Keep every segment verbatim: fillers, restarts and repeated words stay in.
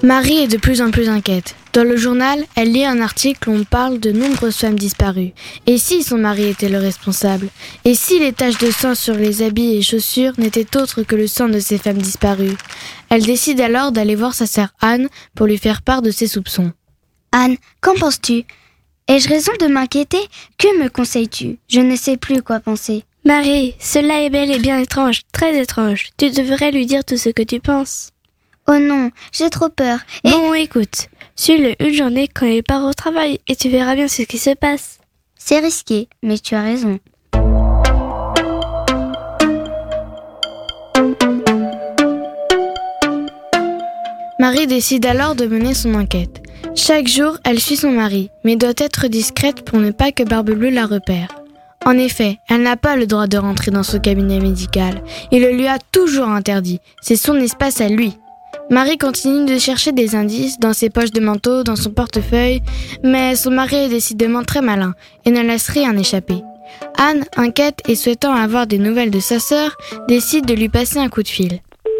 Marie est de plus en plus inquiète. Dans le journal, elle lit un article où on parle de nombreuses femmes disparues. Et si son mari était le responsable ? Et si les taches de sang sur les habits et chaussures n'étaient autres que le sang de ces femmes disparues ? Elle décide alors d'aller voir sa sœur Anne pour lui faire part de ses soupçons. Anne, qu'en penses-tu ? Ai-je raison de m'inquiéter ? Que me conseilles-tu ? Je ne sais plus quoi penser. Marie, cela est bel et bien étrange, très étrange. Tu devrais lui dire tout ce que tu penses. Oh non, j'ai trop peur. Et... Bon, écoute, suis-le une journée quand il part au travail et tu verras bien ce qui se passe. C'est risqué, mais tu as raison. Marie décide alors de mener son enquête. Chaque jour, elle suit son mari, mais doit être discrète pour ne pas que Barbe-Bleue la repère. En effet, elle n'a pas le droit de rentrer dans son cabinet médical. Il le lui a toujours interdit. C'est son espace à lui. Marie continue de chercher des indices dans ses poches de manteau, dans son portefeuille, mais son mari est décidément très malin et ne laisse rien échapper. Anne, inquiète et souhaitant avoir des nouvelles de sa sœur, décide de lui passer un coup de fil.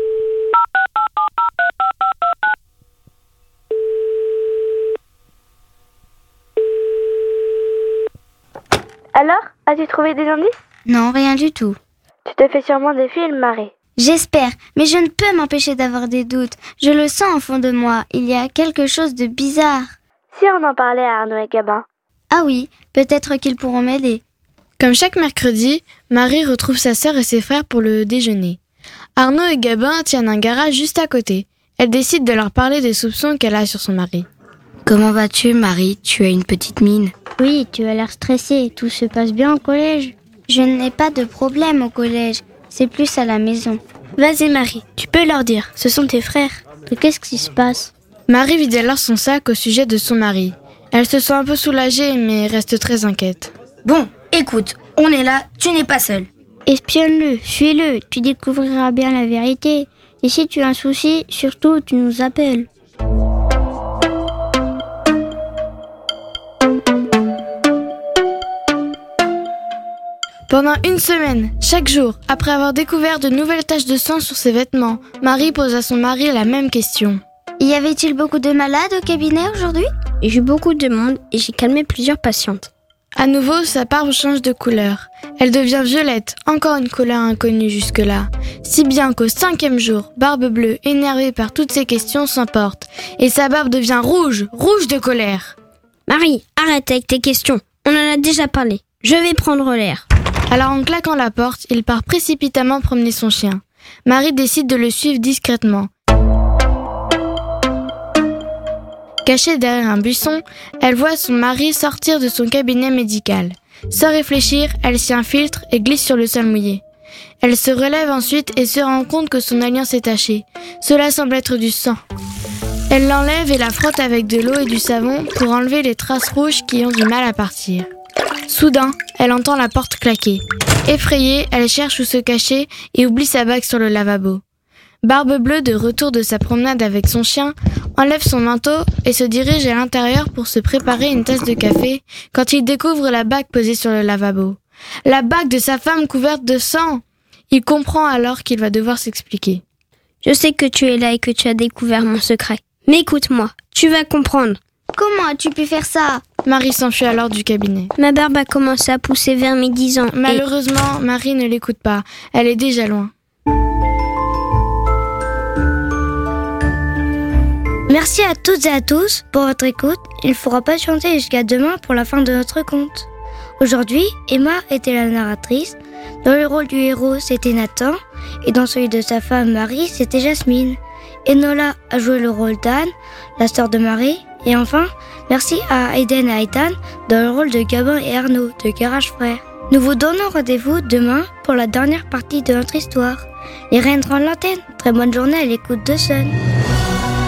Alors, as-tu trouvé des indices ? Non, rien du tout. Tu te fais sûrement des films, Marie. J'espère, mais je ne peux m'empêcher d'avoir des doutes. Je le sens au fond de moi, il y a quelque chose de bizarre. Si on en parlait à Arnaud et Gabin ? Ah oui, peut-être qu'ils pourront m'aider. Comme chaque mercredi, Marie retrouve sa sœur et ses frères pour le déjeuner. Arnaud et Gabin tiennent un garage juste à côté. Elle décide de leur parler des soupçons qu'elle a sur son mari. Comment vas-tu, Marie ? Tu as une petite mine. Oui, tu as l'air stressée. Tout se passe bien au collège ? Je n'ai pas de problème au collège. C'est plus à la maison. Vas-y, Marie, tu peux leur dire. Ce sont tes frères. Mais qu'est-ce qui se passe ? Marie vide alors son sac au sujet de son mari. Elle se sent un peu soulagée, mais reste très inquiète. Bon, écoute, on est là, tu n'es pas seule. Espionne-le, suis-le, tu découvriras bien la vérité. Et si tu as un souci, surtout, tu nous appelles. Pendant une semaine, chaque jour, après avoir découvert de nouvelles taches de sang sur ses vêtements, Marie pose à son mari la même question. Y avait-il beaucoup de malades au cabinet aujourd'hui ? J'ai eu beaucoup de monde et j'ai calmé plusieurs patientes. À nouveau, sa barbe change de couleur. Elle devient violette, encore une couleur inconnue jusque-là. Si bien qu'au cinquième jour, Barbe-Bleue, énervée par toutes ces questions, s'emporte. Et sa barbe devient rouge, rouge de colère. Marie, arrête avec tes questions. On en a déjà parlé. Je vais prendre l'air. Alors en claquant la porte, il part précipitamment promener son chien. Marie décide de le suivre discrètement. Cachée derrière un buisson, elle voit son mari sortir de son cabinet médical. Sans réfléchir, elle s'y infiltre et glisse sur le sol mouillé. Elle se relève ensuite et se rend compte que son alliance est tachée. Cela semble être du sang. Elle l'enlève et la frotte avec de l'eau et du savon pour enlever les traces rouges qui ont du mal à partir. Soudain, elle entend la porte claquer. Effrayée, elle cherche où se cacher et oublie sa bague sur le lavabo. Barbe-Bleue, de retour de sa promenade avec son chien, enlève son manteau et se dirige à l'intérieur pour se préparer une tasse de café quand il découvre la bague posée sur le lavabo. La bague de sa femme couverte de sang. Il comprend alors qu'il va devoir s'expliquer. Je sais que tu es là et que tu as découvert mon secret. Mais écoute-moi, tu vas comprendre. Comment as-tu pu faire ça ? Marie s'enfuit alors du cabinet. Ma barbe a commencé à pousser vers mes dix ans. Malheureusement, et... Marie ne l'écoute pas. Elle est déjà loin. Merci à toutes et à tous pour votre écoute. Il ne faudra pas chanter jusqu'à demain pour la fin de notre conte. Aujourd'hui, Emma était la narratrice. Dans le rôle du héros, c'était Nathan. Et dans celui de sa femme Marie, c'était Jasmine. Enola a joué le rôle d'Anne, la sœur de Marie. Et enfin, merci à Aiden et Ethan dans le rôle de Gabin et Arnaud de Garage Frères. Nous vous donnons rendez-vous demain pour la dernière partie de notre histoire. Les reines rendent l'antenne. Très bonne journée à l'écoute de Sun.